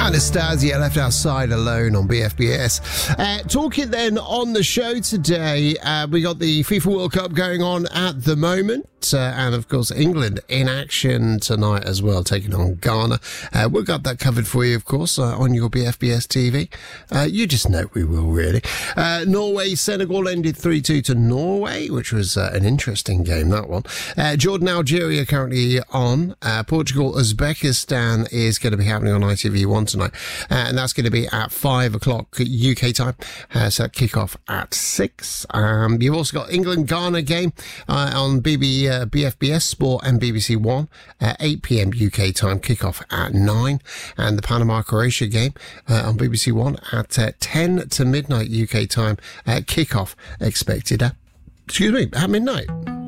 Anastasia Left Outside Alone on BFBS. Talking then on the show today, we got the FIFA World Cup going on at the moment. And of course England in action tonight as well, taking on Ghana. We've got that covered for you, of course, on your BFBS TV. You just know we will, really. Norway Senegal ended 3-2 to Norway, which was an interesting game, that one. Jordan Algeria currently on. Portugal Uzbekistan is going to be happening on ITV1 tonight, and that's going to be at 5 o'clock UK time. So kick-off at 6. You've also got England Ghana game on BFBS Sport and BBC One, 8 p.m. UK time, kickoff at 9, and the Panama Croatia game on BBC One at 10 to midnight UK time, kickoff expected at midnight.